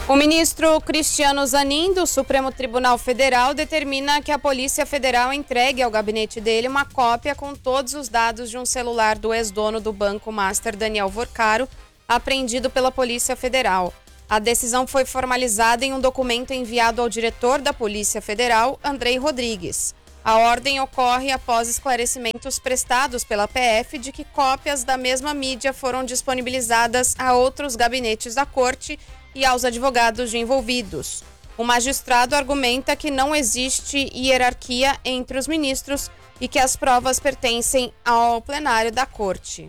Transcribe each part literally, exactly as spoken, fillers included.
O ministro Cristiano Zanin, do Supremo Tribunal Federal, determina que a Polícia Federal entregue ao gabinete dele uma cópia com todos os dados de um celular do ex-dono do Banco Master, Daniel Vorcaro, apreendido pela Polícia Federal. A decisão foi formalizada em um documento enviado ao diretor da Polícia Federal, Andrei Rodrigues. A ordem ocorre após esclarecimentos prestados pela P F de que cópias da mesma mídia foram disponibilizadas a outros gabinetes da Corte e aos advogados envolvidos. O magistrado argumenta que não existe hierarquia entre os ministros e que as provas pertencem ao plenário da Corte.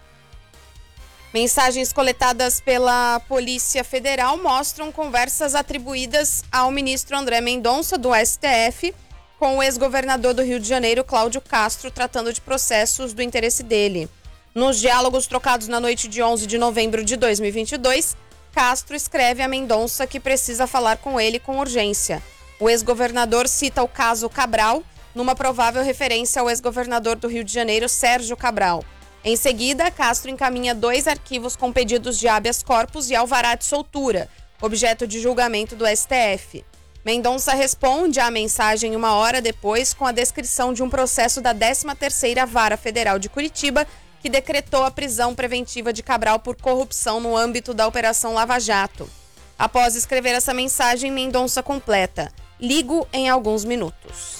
Mensagens coletadas pela Polícia Federal mostram conversas atribuídas ao ministro André Mendonça, do S T F, com o ex-governador do Rio de Janeiro, Cláudio Castro, tratando de processos do interesse dele. Nos diálogos trocados na noite de onze de novembro de dois mil e vinte e dois, Castro escreve a Mendonça que precisa falar com ele com urgência. O ex-governador cita o caso Cabral, numa provável referência ao ex-governador do Rio de Janeiro, Sérgio Cabral. Em seguida, Castro encaminha dois arquivos com pedidos de habeas corpus e alvará de soltura, objeto de julgamento do S T F. Mendonça responde à mensagem uma hora depois com a descrição de um processo da décima terceira Vara Federal de Curitiba, que decretou a prisão preventiva de Cabral por corrupção no âmbito da Operação Lava Jato. Após escrever essa mensagem, Mendonça completa: ligo em alguns minutos.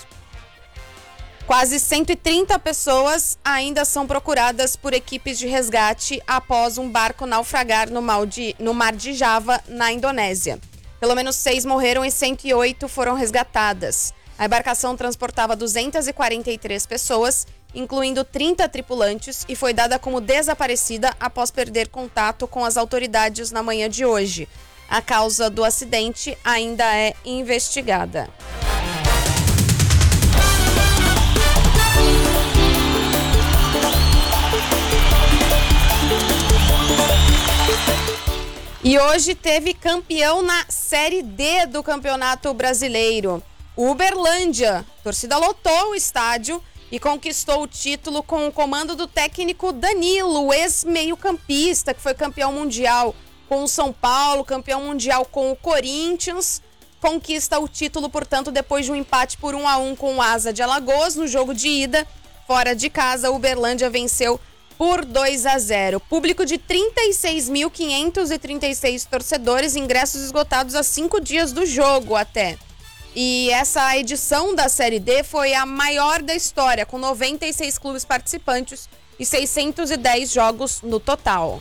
Quase cento e trinta pessoas ainda são procuradas por equipes de resgate após um barco naufragar no mar de, no mar de Java, na Indonésia. Pelo menos seis morreram e cento e oito foram resgatadas. A embarcação transportava duzentas e quarenta e três pessoas, incluindo trinta tripulantes, e foi dada como desaparecida após perder contato com as autoridades na manhã de hoje. A causa do acidente ainda é investigada. E hoje teve campeão na Série D do Campeonato Brasileiro. O Uberlândia, a torcida lotou o estádio e conquistou o título com o comando do técnico Danilo, ex-meio-campista, que foi campeão mundial com o São Paulo, campeão mundial com o Corinthians. Conquista o título, portanto, depois de um empate por um a um com o Asa de Alagoas no jogo de ida. Fora de casa, o Uberlândia venceu por dois a zero. Público de trinta e seis mil quinhentos e trinta e seis torcedores, ingressos esgotados há cinco dias do jogo até. E essa edição da Série D foi a maior da história, com noventa e seis clubes participantes e seiscentos e dez jogos no total.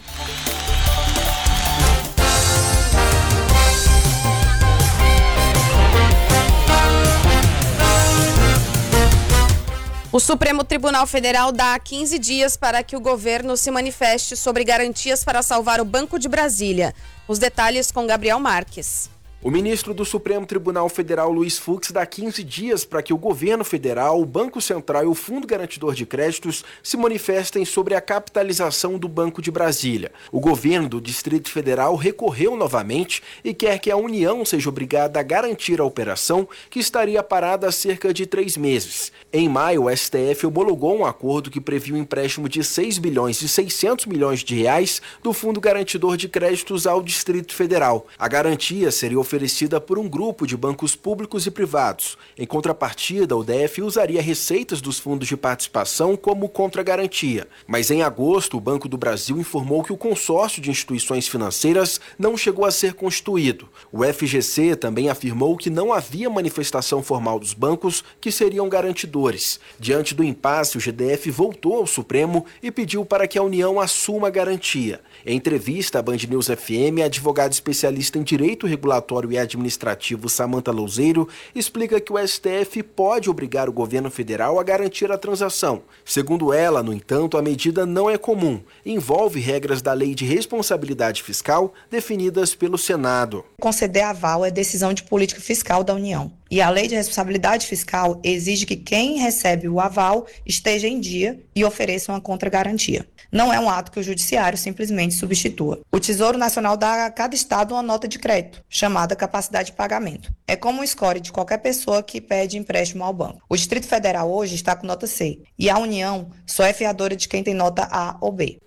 O Supremo Tribunal Federal dá quinze dias para que o governo se manifeste sobre garantias para salvar o Banco de Brasília. Os detalhes com Gabriel Marques. O ministro do Supremo Tribunal Federal, Luiz Fux, dá quinze dias para que o governo federal, o Banco Central e o Fundo Garantidor de Créditos se manifestem sobre a capitalização do Banco de Brasília. O governo do Distrito Federal recorreu novamente e quer que a União seja obrigada a garantir a operação, que estaria parada há cerca de três meses. Em maio, o S T F homologou um acordo que previa um empréstimo de seis bilhões e seiscentos milhões de reais do Fundo Garantidor de Créditos ao Distrito Federal. A garantia seria oferecida oferecida por um grupo de bancos públicos e privados. Em contrapartida, o D F usaria receitas dos fundos de participação como contragarantia. Mas em agosto, o Banco do Brasil informou que o consórcio de instituições financeiras não chegou a ser constituído. O F G C também afirmou que não havia manifestação formal dos bancos que seriam garantidores. Diante do impasse, o G D F voltou ao Supremo e pediu para que a União assuma a garantia. Em entrevista à Band News F M, a advogada especialista em direito regulatório e administrativo Samantha Louzeiro explica que o S T F pode obrigar o governo federal a garantir a transação. Segundo ela, no entanto, a medida não é comum. Envolve regras da Lei de Responsabilidade Fiscal definidas pelo Senado. Conceder aval é decisão de política fiscal da União. E a Lei de Responsabilidade Fiscal exige que quem recebe o aval esteja em dia e ofereça uma contragarantia. Não é um ato que o Judiciário simplesmente substitua. O Tesouro Nacional dá a cada estado uma nota de crédito, chamada capacidade de pagamento. É como um score de qualquer pessoa que pede empréstimo ao banco. O Distrito Federal hoje está com nota C e a União só é fiadora de quem tem nota A ou B.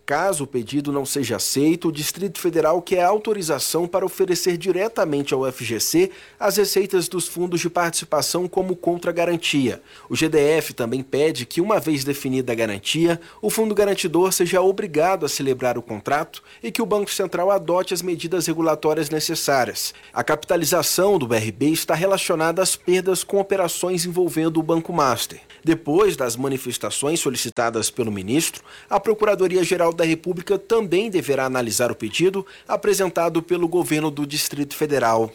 Caso o pedido não seja aceito, o Distrito Federal quer autorização para oferecer diretamente ao F G C as receitas dos fundos de participação como contragarantia. O G D F também pede que, uma vez definida a garantia, o fundo garantidor seja obrigado a celebrar o contrato e que o Banco Central adote as medidas regulatórias necessárias. A capitalização do B R B está relacionada às perdas com operações envolvendo o Banco Master. Depois das manifestações solicitadas pelo ministro, a Procuradoria-Geral da República também deverá analisar o pedido apresentado pelo governo do Distrito Federal.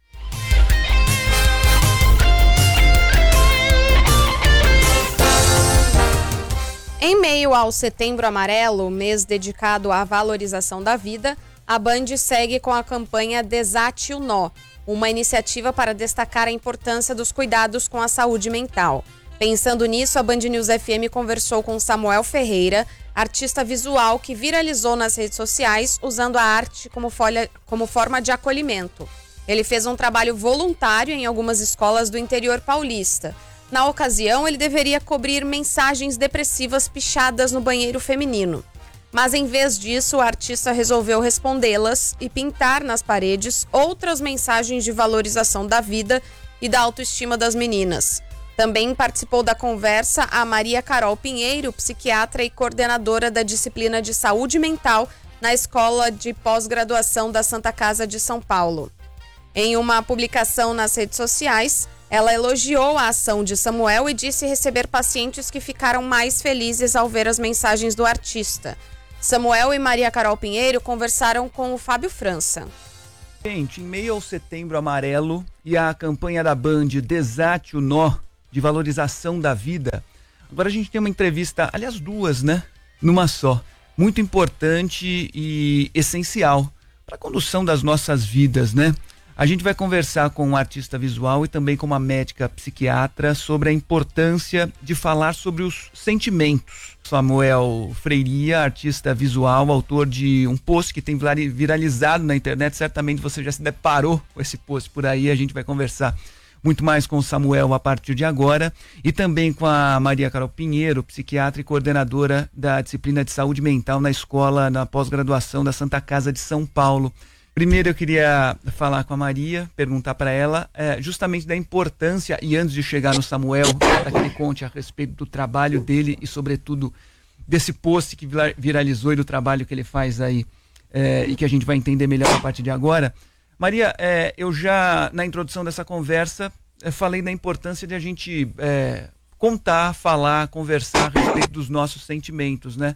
Em meio ao Setembro Amarelo, mês dedicado à valorização da vida, a Band segue com a campanha Desate o Nó, uma iniciativa para destacar a importância dos cuidados com a saúde mental. Pensando nisso, a Band News F M conversou com Samuel Ferreira, artista visual que viralizou nas redes sociais usando a arte como, folha, como forma de acolhimento. Ele fez um trabalho voluntário em algumas escolas do interior paulista. Na ocasião, ele deveria cobrir mensagens depressivas pichadas no banheiro feminino. Mas em vez disso, o artista resolveu respondê-las e pintar nas paredes outras mensagens de valorização da vida e da autoestima das meninas. Também participou da conversa a Maria Carol Pinheiro, psiquiatra e coordenadora da disciplina de saúde mental na Escola de Pós-Graduação da Santa Casa de São Paulo. Em uma publicação nas redes sociais, ela elogiou a ação de Samuel e disse receber pacientes que ficaram mais felizes ao ver as mensagens do artista. Samuel e Maria Carol Pinheiro conversaram com o Fábio França. Gente, em meio ao Setembro Amarelo e à campanha da Band Desate o Nó, de valorização da vida, agora a gente tem uma entrevista, aliás duas, né? Numa só, muito importante e essencial para a condução das nossas vidas, né? A gente vai conversar com um artista visual e também com uma médica psiquiatra sobre a importância de falar sobre os sentimentos. Samuel Freiria, artista visual, autor de um post que tem viralizado na internet, certamente você já se deparou com esse post por aí, a gente vai conversar muito mais com o Samuel a partir de agora e também com a Maria Carol Pinheiro, psiquiatra e coordenadora da disciplina de saúde mental na escola, na pós-graduação da Santa Casa de São Paulo. Primeiro eu queria falar com a Maria, perguntar para ela é, justamente da importância, e antes de chegar no Samuel, para que ele conte a respeito do trabalho dele e sobretudo desse post que viralizou e do trabalho que ele faz aí é, e que a gente vai entender melhor a partir de agora. Maria, é, eu já, na introdução dessa conversa, é, falei da importância de a gente é, contar, falar, conversar a respeito dos nossos sentimentos, né?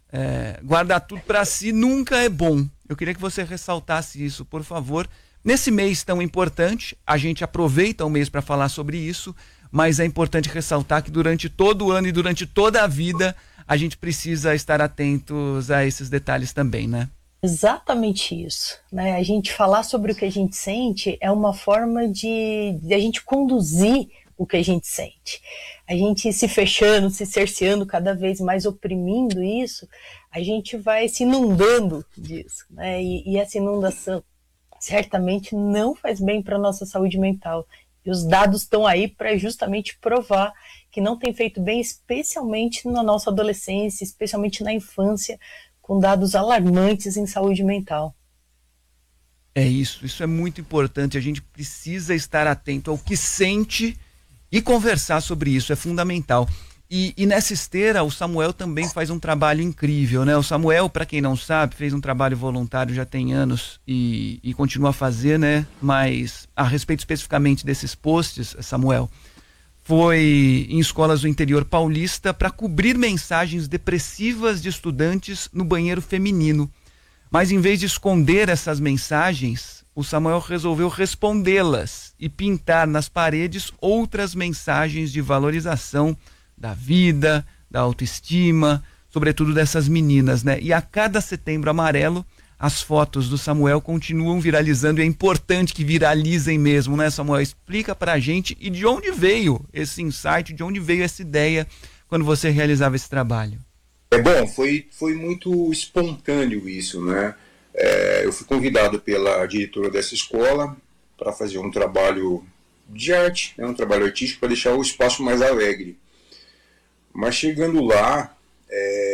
É, guardar tudo para si nunca é bom. Eu queria que você ressaltasse isso, por favor. Nesse mês tão importante, a gente aproveita o mês para falar sobre isso, mas é importante ressaltar que durante todo o ano e durante toda a vida, a gente precisa estar atentos a esses detalhes também, né? Exatamente isso, né? A gente falar sobre o que a gente sente é uma forma de, de a gente conduzir o que a gente sente. A gente se fechando, se cerceando cada vez mais, oprimindo isso, a gente vai se inundando disso, né? E, e essa inundação certamente não faz bem para a nossa saúde mental. E os dados estão aí para justamente provar que não tem feito bem, especialmente na nossa adolescência, especialmente na infância, com dados alarmantes em saúde mental. É isso, isso é muito importante, a gente precisa estar atento ao que sente e conversar sobre isso, é fundamental. E, e nessa esteira, o Samuel também faz um trabalho incrível, né? O Samuel, para quem não sabe, fez um trabalho voluntário já tem anos e, e continua a fazer, né? Mas a respeito especificamente desses posts, Samuel, foi em escolas do interior paulista para cobrir mensagens depressivas de estudantes no banheiro feminino. Mas em vez de esconder essas mensagens, o Samuel resolveu respondê-las e pintar nas paredes outras mensagens de valorização da vida, da autoestima, sobretudo dessas meninas, né? E a cada Setembro Amarelo, as fotos do Samuel continuam viralizando e é importante que viralizem mesmo, né, Samuel? Explica pra gente e de onde veio esse insight, de onde veio essa ideia quando você realizava esse trabalho. É bom, foi, foi muito espontâneo isso, né? É, eu fui convidado pela diretora dessa escola para fazer um trabalho de arte, né, um trabalho artístico para deixar o espaço mais alegre. Mas chegando lá, é,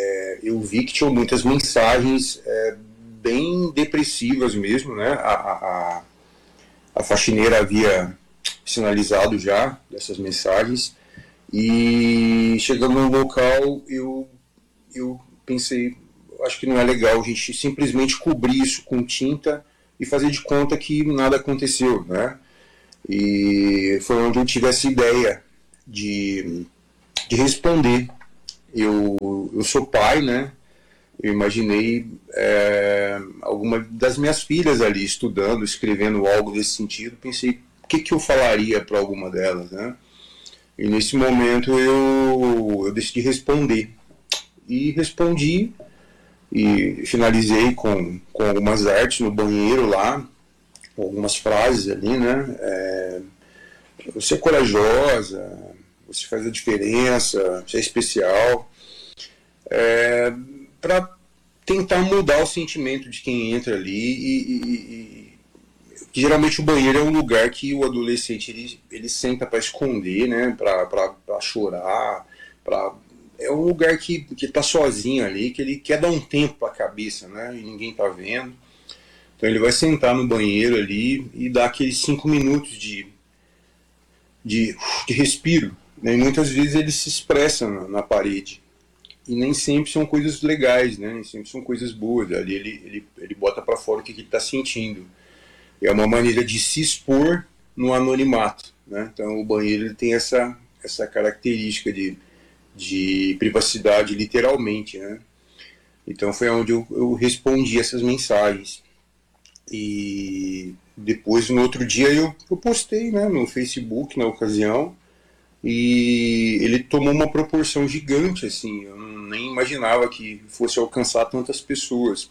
eu vi que tinham muitas mensagens é, bem depressivas mesmo, né? A, a, a faxineira havia sinalizado já dessas mensagens, e chegando no local eu, eu pensei, acho que não é legal a gente simplesmente cobrir isso com tinta e fazer de conta que nada aconteceu, né? E foi onde eu tive essa ideia de, de responder. Eu, eu sou pai, né? Eu imaginei é, alguma das minhas filhas ali estudando, escrevendo algo desse sentido. Pensei, o que, que eu falaria para alguma delas, né? E nesse momento eu, eu decidi responder. E respondi e finalizei com, com algumas artes no banheiro lá, com algumas frases ali, né? É, você é corajosa, você faz a diferença, você é especial. É, para tentar mudar o sentimento de quem entra ali e, e, e que geralmente o banheiro é um lugar que o adolescente ele, ele senta para esconder, né, para chorar, pra, é um lugar que que está sozinho ali, que ele quer dar um tempo para a cabeça, né, e ninguém está vendo. Então ele vai sentar no banheiro ali e dar aqueles cinco minutos de, de, de respiro, né, e muitas vezes ele se expressa na, na parede. E nem sempre são coisas legais, né? Nem sempre são coisas boas. Ali ele, ele, ele bota para fora o que ele está sentindo. É uma maneira de se expor no anonimato, né? Então o banheiro ele tem essa, essa característica de, de privacidade, literalmente, né? Então foi onde eu, eu respondi essas mensagens. E depois, no outro dia, eu, eu postei, né, no Facebook, na ocasião, e ele tomou uma proporção gigante, assim, eu nem imaginava que fosse alcançar tantas pessoas.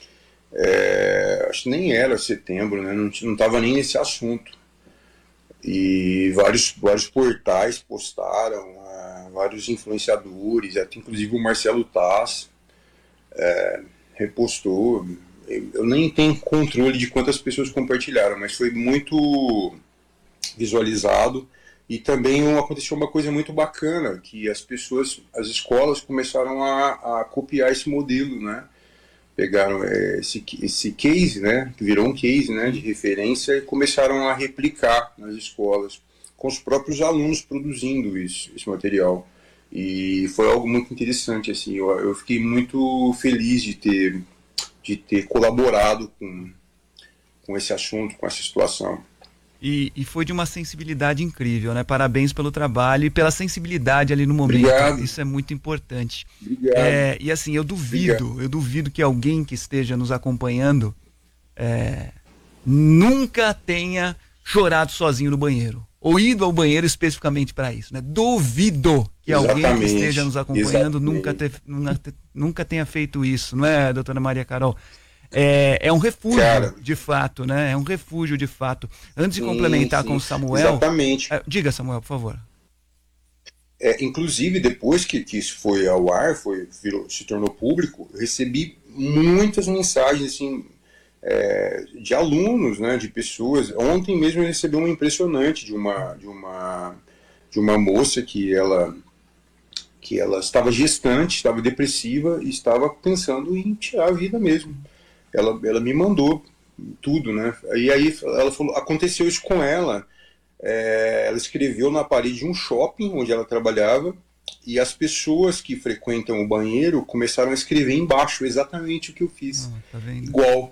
É, acho que nem era setembro, né? Não estava nem nesse assunto. E vários, vários portais postaram, uh, vários influenciadores, até inclusive o Marcelo Taz é, repostou. Eu, eu nem tenho controle de quantas pessoas compartilharam, mas foi muito visualizado. E também aconteceu uma coisa muito bacana, que as pessoas, as escolas começaram a, a copiar esse modelo, né? Pegaram é, esse, esse case, né? Que virou um case, né, de referência, e começaram a replicar nas escolas, com os próprios alunos produzindo isso, esse material. E foi algo muito interessante, assim, eu, eu fiquei muito feliz de ter, de ter colaborado com, com esse assunto, com essa situação. E, e foi de uma sensibilidade incrível, né? Parabéns pelo trabalho e pela sensibilidade ali no momento. Obrigado. Isso é muito importante. Obrigado. É, e assim, eu duvido, Obrigado. eu duvido que alguém que esteja nos acompanhando é, nunca tenha chorado sozinho no banheiro. Ou ido ao banheiro especificamente para isso, né? Duvido que Exatamente. Alguém que esteja nos acompanhando nunca, te, nunca, nunca tenha feito isso, não é, doutora Maria Carol? É, é um refúgio, Cara, de fato, né? É um refúgio, de fato. Antes de sim, complementar sim. com o Samuel... Exatamente. É, diga, Samuel, por favor. É, inclusive, depois que, que isso foi ao ar, foi, virou, se tornou público, eu recebi muitas mensagens, assim, é, de alunos, né? De pessoas. Ontem mesmo eu recebi uma impressionante de uma, de uma, de uma moça que ela... que ela estava gestante, estava depressiva e estava pensando em tirar a vida mesmo. Ela, ela me mandou tudo, né? E aí ela falou, aconteceu isso com ela. É, ela escreveu na parede de um shopping onde ela trabalhava e as pessoas que frequentam o banheiro começaram a escrever embaixo exatamente o que eu fiz. Ah, tá vendo? Igual.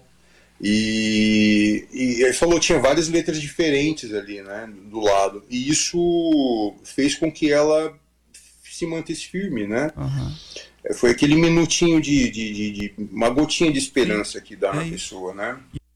E, e ele falou, tinha várias letras diferentes ali, né? Do lado. E isso fez com que ela se mantesse firme, né? Uhum. Foi aquele minutinho de, de, de, de uma gotinha de esperança que dá é na isso. pessoa, né?